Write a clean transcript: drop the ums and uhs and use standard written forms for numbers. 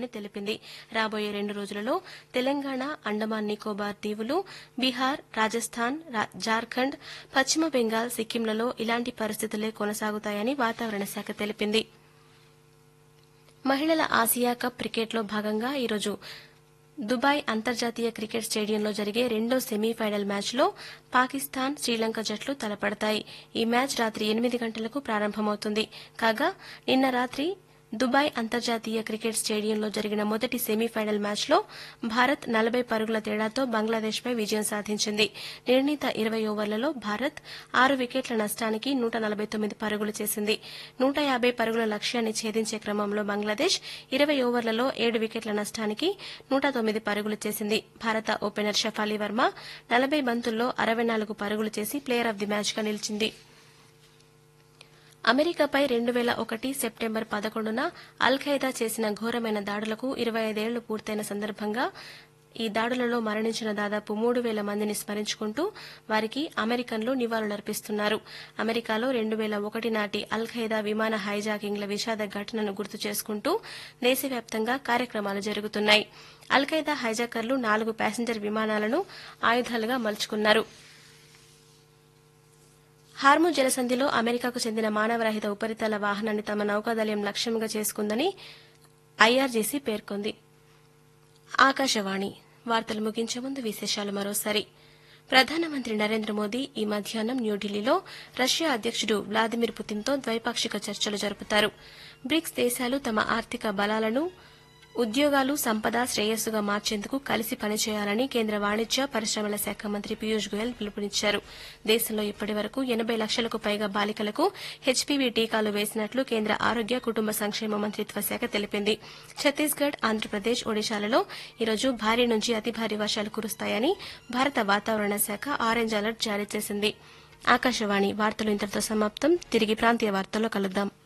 ఉంటుందని తెలిపింది. రాబోయే 2 రోజులలో తెలంగాణ, అండమాన్ నికోబార్ దీవులు, బీహార్, రాజస్థాన్, జార్ఖండ్, పశ్చిమ బెంగాల్, సిక్కింలలో ఇలాంటి పరిస్థితులే కొనసాగుతాయని వాతావరణ శాఖ తెలిపింది. మహిళల ఆసియా కప్ క్రికెట్లో భాగంగా ఈరోజు దుబాయ్ అంతర్జాతీయ క్రికెట్ స్టేడియంలో జరిగే రెండో సెమీఫైనల్ మ్యాచ్లో పాకిస్తాన్, శ్రీలంక జట్లు తలపడతాయి. ఈ మ్యాచ్ రాత్రి 8 గంటలకు ప్రారంభమవుతుంది. కాగా నిన్న రాత్రి దుబాయ్ అంతర్జాతీయ క్రికెట్ స్టేడియంలో జరిగిన మొదటి సెమీఫైనల్ మ్యాచ్లో భారత్ 40 పరుగుల తేడాతో బంగ్లాదేశ్పై విజయం సాధించింది. నిర్ణీత 20 ఓవర్లలో భారత్ 6 వికెట్ల నష్టానికి 149 పరుగులు చేసింది. 150 పరుగుల లక్ష్యాన్ని ఛేదించే క్రమంలో బంగ్లాదేశ్ 20 ఓవర్లలో 7 వికెట్ల నష్టానికి 109 పరుగులు చేసింది. భారత ఓపెనర్ షఫాలీ వర్మ 40 బంతుల్లో 64 పరుగులు చేసి ప్లేయర్ ఆఫ్ ది మ్యాచ్గా నిలిచింది. అమెరికాపై 2001 సెప్టెంబర్ 11న అల్ ఖైదా చేసిన ఘోరమైన దాడులకు 25 ఏళ్లు పూర్తయిన సందర్భంగా ఈ దాడులలో మరణించిన దాదాపు 3,000 మందిని స్మరించుకుంటూ వారికి అమెరికన్లు నివాళులర్పిస్తున్నారు. అమెరికాలో 2001 నాటి అల్ ఖైదా విమాన హైజాకింగ్ల విషాద ఘటనను గుర్తు చేసుకుంటూ దేశవ్యాప్తంగా కార్యక్రమాలు జరుగుతున్నాయి. అల్ ఖైదా హైజాకర్లు 4 ప్యాసింజర్ విమానాలను ఆయుధాలుగా మలుచుకున్నారు. హార్ముజ్ జలసంధిలో అమెరికాకు చెందిన మానవరహిత ఉపరితల వాహనాన్ని తమ నౌకాదళం లక్ష్యంగా చేసుకుందని ఐఆర్జీసీ పేర్కొంది. ఆకాశవాణి వార్తలు ముగించే ముందు విశేషాలు మరోసారి. ప్రధానమంత్రి నరేంద్ర మోదీ ఈ మధ్యాహ్నం న్యూఢిల్లీలో రష్యా అధ్యకుడు వ్లాదిమిర్ పుతిన్తో ద్వైపాక్షిక చర్చలు జరుపుతారు. బ్రిక్స్ దేశాలు తమ ఆర్థిక బలాలను ఉద్యోగాలు, సంపద, శ్రేయస్సుగా మార్చేందుకు కలిసి పనిచేయాలని కేంద్ర వాణిజ్య, పరిశ్రమల శాఖ మంత్రి పీయూష్ గోయల్ పిలుపునిచ్చారు. దేశంలో ఇప్పటి వరకు 80 లక్షలకు పైగా బాలికలకు హెచ్పీవీ టీకాలు వేసినట్లు కేంద్ర ఆరోగ్య, కుటుంబ సంక్షేమ మంత్రిత్వ శాఖ తెలిపింది. ఛత్తీస్గఢ్, ఆంధ్రప్రదేశ్, ఒడిశాలలో ఈరోజు భారీ నుంచి అతి భారీ వర్షాలు కురుస్తాయని భారత వాతావరణ శాఖ ఆరెంజ్ అలర్ట్ జారీ చేసింది. ఆకాశవాణి వార్తలు ఇంతటితో సమాప్తం. తిరిగి ప్రాంతీయ వార్తల్లో కలుద్దాం.